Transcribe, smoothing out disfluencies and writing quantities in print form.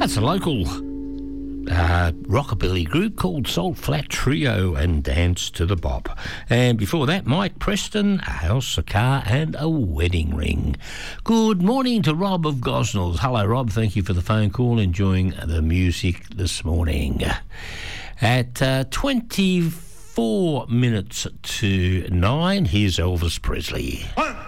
That's a local rockabilly group called Salt Flat Trio and Dance to the Bop. And before that, Mike Preston, A House, a Car and a Wedding Ring. Good morning to Rob of Gosnells. Hello, Rob. Thank you for the phone call. Enjoying the music this morning. At 24 minutes to 9, here's Elvis Presley. 1,